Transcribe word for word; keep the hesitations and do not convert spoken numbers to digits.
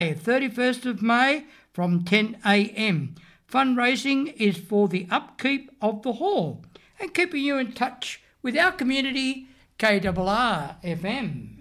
thirty-first of May from ten a m. Fundraising is for the upkeep of the hall and keeping you in touch with our community, K R R F M.